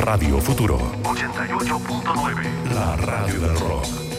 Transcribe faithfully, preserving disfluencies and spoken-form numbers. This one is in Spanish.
Radio Futuro ochenta y ocho punto nueve. La radio del rock.